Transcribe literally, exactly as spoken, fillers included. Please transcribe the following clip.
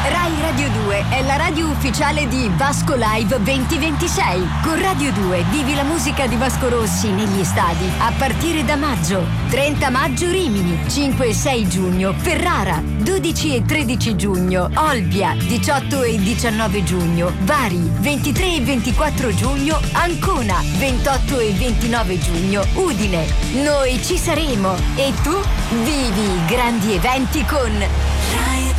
Rai Radio due è la radio ufficiale di Vasco Live duemilaventisei. Con Radio due vivi la musica di Vasco Rossi negli stadi a partire da maggio. trenta maggio Rimini, cinque e sei giugno Ferrara, dodici e tredici giugno Olbia, diciotto e diciannove giugno Bari, ventitré e ventiquattro giugno Ancona, ventotto e ventinove giugno Udine. Noi ci saremo e tu vivi i grandi eventi con